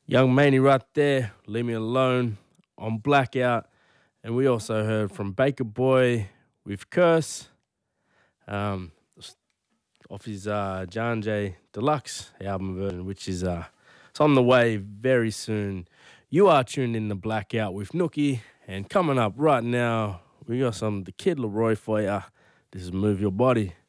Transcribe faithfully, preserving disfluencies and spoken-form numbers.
Young Maney right there, Leave Me Alone on Blackout. And we also heard from Baker Boy with Curse, um, off his uh, John J Deluxe album version, which is uh, it's on the way very soon. You are tuned in to Blackout with Nookie, and coming up right now, we got some The Kid Laroi for ya. This is Move Your Body.